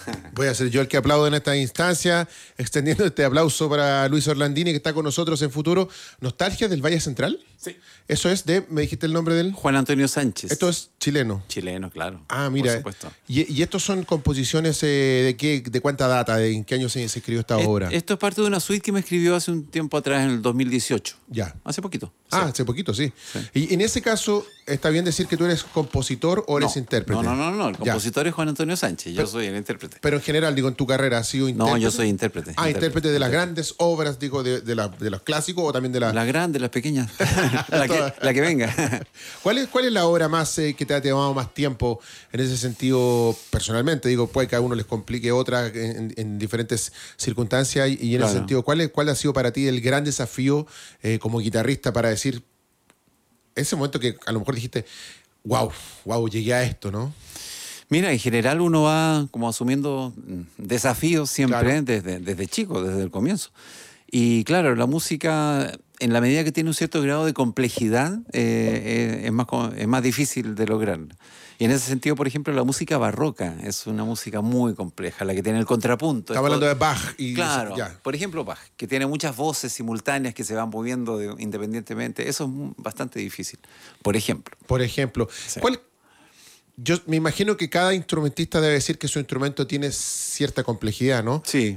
Voy a ser yo el que aplaudo en esta instancia, extendiendo este aplauso para Luis Orlandini, que está con nosotros en Futuro. ¿Nostalgia del Valle Central? Sí. Eso es ¿me dijiste el nombre de él? Juan Antonio Sánchez. Esto es chileno. Chileno, claro. Ah, mira. Por supuesto. ¿Y estos son composiciones de cuánta data? ¿En qué año se escribió esta obra? Esto es parte de una suite que me escribió hace un tiempo atrás, en el 2018. Ya. Hace poquito. Ah, Sí. hace poquito, sí. Y en ese caso, ¿está bien decir que tú eres compositor o eres intérprete? No. El Ya. compositor es Juan Antonio Sánchez. Yo soy el intérprete. Pero en general, digo, en tu carrera, ¿has sido intérprete? No, yo soy intérprete. Ah, intérprete de las grandes obras, digo, de los clásicos o también de La grande, las pequeñas. la que venga. ¿Cuál es la obra más que te ha llevado más tiempo en ese sentido personalmente? Digo, puede que a uno les complique otra en diferentes circunstancias y en ese sentido, ¿cuál ha sido para ti el gran desafío como guitarrista para decir ese momento que a lo mejor dijiste, wow, llegué a esto, ¿no? Mira, en general uno va como asumiendo desafíos siempre, Claro. desde chico, desde el comienzo. Y claro, la música, en la medida que tiene un cierto grado de complejidad, es más difícil de lograr. Y en ese sentido, por ejemplo, la música barroca es una música muy compleja, la que tiene el contrapunto. Estaba hablando de Bach. Claro, ya. por ejemplo Bach, que tiene muchas voces simultáneas que se van moviendo independientemente. Eso es bastante difícil, por ejemplo. Por ejemplo, Sí. Yo me imagino que cada instrumentista debe decir que su instrumento tiene cierta complejidad, ¿no? Sí.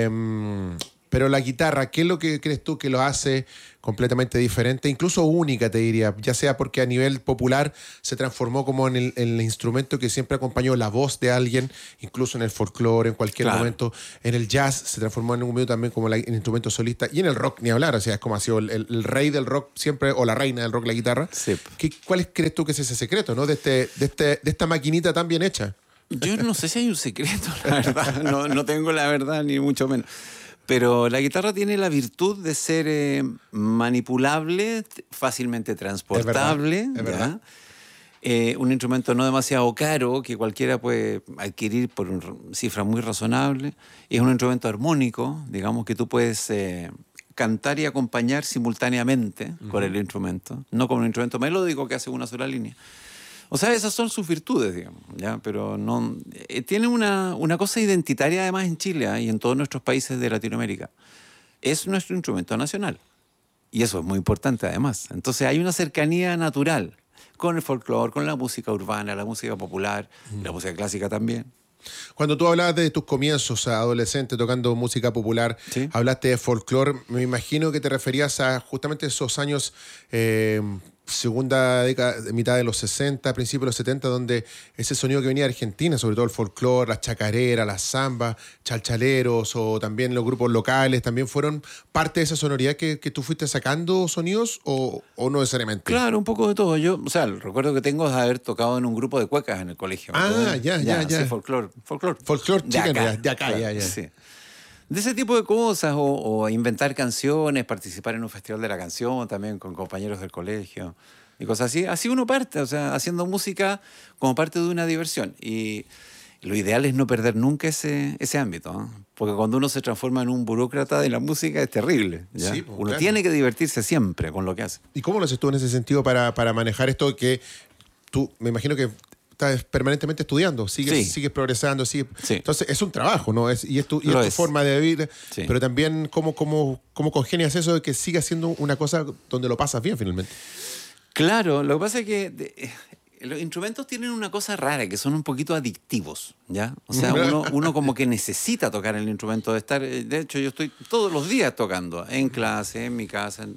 Pero la guitarra, ¿qué es lo que crees tú que lo hace completamente diferente? Incluso única, te diría, ya sea porque a nivel popular se transformó como en el instrumento que siempre acompañó la voz de alguien, incluso en el folclore, en cualquier momento. En el jazz se transformó en un momento también como el instrumento solista. Y en el rock, ni hablar, o sea, es como ha sido el rey del rock siempre, o la reina del rock, la guitarra. Sí. ¿Cuál crees tú que es ese secreto, ¿no? De esta maquinita tan bien hecha. Yo no sé si hay un secreto, la verdad. No tengo la verdad, ni mucho menos. Pero la guitarra tiene la virtud de ser manipulable, fácilmente transportable. Es verdad. Un instrumento no demasiado caro, que cualquiera puede adquirir por una cifra muy razonable. Es un instrumento armónico, digamos que tú puedes cantar y acompañar simultáneamente con el instrumento. No con un instrumento melódico que hace una sola línea. O sea, esas son sus virtudes, digamos, ¿ya? Pero no, tiene una cosa identitaria además en Chile y en todos nuestros países de Latinoamérica. Es nuestro instrumento nacional. Y eso es muy importante además. Entonces hay una cercanía natural con el folclore, con la música urbana, la música popular, la música clásica también. Cuando tú hablabas de tus comienzos adolescente tocando música popular, Sí. hablaste de folclore, me imagino que te referías a justamente esos años, segunda década, mitad de los 60, principios de los 70, donde ese sonido que venía de Argentina, sobre todo el folclore, las chacareras, las zambas, chalchaleros o también los grupos locales, también fueron parte de esa sonoridad que tú fuiste sacando sonidos o no necesariamente. Claro, un poco de todo. Yo, o sea, el recuerdo que tengo es de haber tocado en un grupo de cuecas en el colegio. Ah, ya. Sí, folclore. Folclore chileno, de acá, claro, ya. Sí. De ese tipo de cosas, o inventar canciones, participar en un festival de la canción también con compañeros del colegio y cosas así. Así uno parte, o sea, haciendo música como parte de una diversión. Y lo ideal es no perder nunca ese ámbito, ¿no? Porque cuando uno se transforma en un burócrata de la música es terrible, ¿ya? Sí, pues, uno claro. tiene que divertirse siempre con lo que hace. ¿Y cómo lo haces tú en ese sentido para manejar esto que tú, me imagino que estás permanentemente estudiando, sigues progresando, Sí. Entonces es un trabajo, ¿no? Y es tu forma de vivir, Sí. pero también cómo congenias eso de que siga siendo una cosa donde lo pasas bien finalmente. Claro, lo que pasa es que los instrumentos tienen una cosa rara, que son un poquito adictivos, ¿ya? O sea, uno como que necesita tocar el instrumento, de hecho yo estoy todos los días tocando, en clase, en mi casa,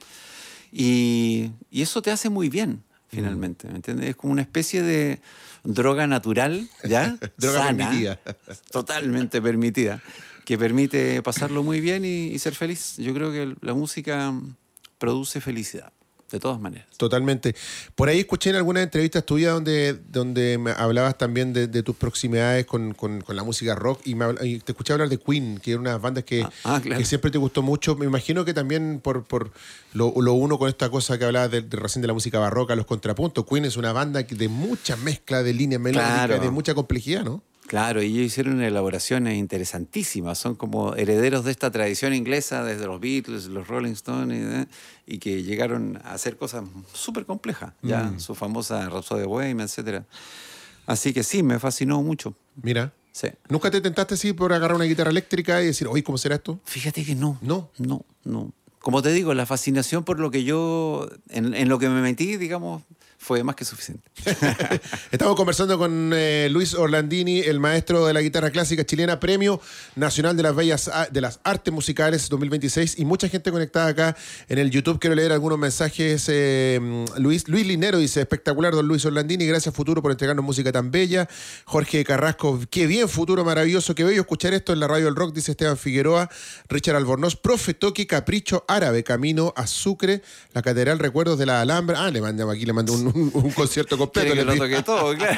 y eso te hace muy bien, finalmente, ¿me entiendes? Es como una especie de droga natural, ¿ya? Droga sana, permitida. totalmente permitida, que permite pasarlo muy bien y ser feliz. Yo creo que la música produce felicidad. De todas maneras. Totalmente. Por ahí escuché en algunas entrevistas tuyas donde me hablabas también de tus proximidades con la música rock y te escuché hablar de Queen, que era una banda que siempre te gustó mucho. Me imagino que también por lo uno con esta cosa que hablabas recién de la música barroca, los contrapuntos. Queen es una banda de mucha mezcla de líneas melódicas, de mucha complejidad, ¿no? Claro, y ellos hicieron elaboraciones interesantísimas. Son como herederos de esta tradición inglesa desde los Beatles, los Rolling Stones, y que llegaron a hacer cosas súper complejas. Ya, su famosa Rhapsody de Bohemia, etc. Así que sí, me fascinó mucho. Mira. Sí. ¿Nunca te tentaste así por agarrar una guitarra eléctrica y decir, oye, ¿cómo será esto? Fíjate que no. No. No. Como te digo, la fascinación por lo que yo, en lo que me metí, digamos, fue más que suficiente. Estamos conversando con Luis Orlandini, el maestro de la guitarra clásica chilena, Premio Nacional de las Artes Musicales 2026, y mucha gente conectada acá en el YouTube. Quiero leer algunos mensajes. Luis Linero dice, espectacular, don Luis Orlandini, gracias Futuro por entregarnos música tan bella. Jorge Carrasco, qué bien Futuro, maravilloso, qué bello escuchar esto en la radio del rock, dice Esteban Figueroa. Richard Albornoz, profe, toque Capricho Árabe, camino a Sucre, la Catedral Recuerdos de la Alhambra. Le mandé un concierto completo. Que lo toque todo, claro.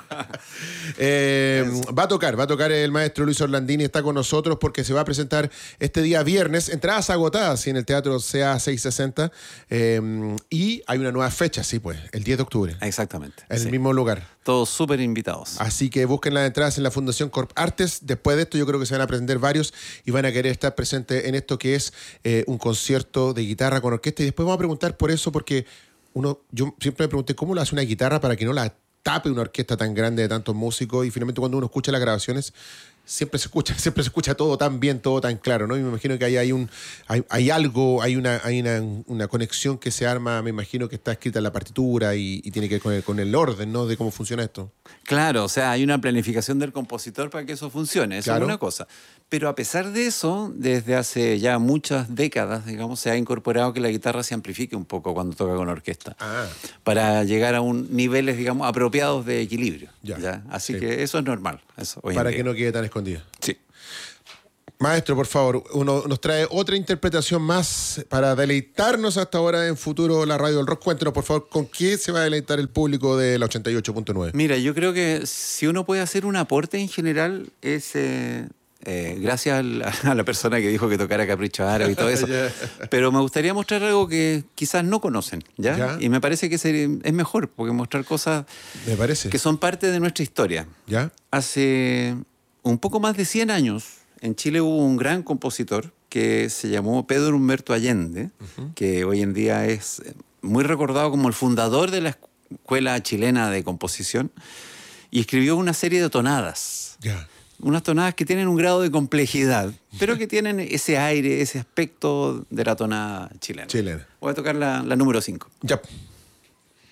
Va a tocar el maestro Luis Orlandini, está con nosotros porque se va a presentar este día viernes, entradas agotadas en el Teatro CA 660, y hay una nueva fecha, sí, pues, el 10 de octubre. Exactamente. En el mismo lugar. Todos súper invitados. Así que busquen las entradas en la Fundación Corp Artes. Después de esto yo creo que se van a aprender varios y van a querer estar presentes en esto que es un concierto de guitarra con orquesta. Y después vamos a preguntar por eso, porque yo siempre me pregunté cómo lo hace una guitarra para que no la tape una orquesta tan grande de tantos músicos, y finalmente cuando uno escucha las grabaciones siempre se escucha todo tan bien, todo tan claro, ¿no? Y me imagino que hay algo, hay una conexión que se arma, me imagino que está escrita en la partitura y tiene que ver con el orden, ¿no? De cómo funciona esto. Claro, o sea, hay una planificación del compositor para que eso funcione, eso Claro. es una cosa. Pero a pesar de eso, desde hace ya muchas décadas, digamos, se ha incorporado que la guitarra se amplifique un poco cuando toca con orquesta, para llegar a niveles, digamos, apropiados de equilibrio. ¿Ya? Así Sí. que eso es normal. Eso, hoy en Para día. que no quede tan escondida. Sí. Maestro, por favor, uno nos trae otra interpretación más para deleitarnos hasta ahora en Futuro, la radio del rock. Cuéntenos, por favor, ¿con qué se va a deleitar el público de la 88.9? Mira, yo creo que si uno puede hacer un aporte en general es gracias a la persona que dijo que tocara Capricho Árabe y todo eso. Ya. Pero me gustaría mostrar algo que quizás no conocen, ¿ya? Ya. Y me parece que es mejor, porque mostrar cosas Me parece. que son parte de nuestra historia. ¿Ya? Hace un poco más de 100 años, en Chile hubo un gran compositor que se llamó Pedro Humberto Allende, que hoy en día es muy recordado como el fundador de la Escuela Chilena de Composición, y escribió una serie de tonadas. Ya. Unas tonadas que tienen un grado de complejidad, pero que tienen ese aire, ese aspecto de la tonada chilena. Chilena. Voy a tocar la número 5. Ya.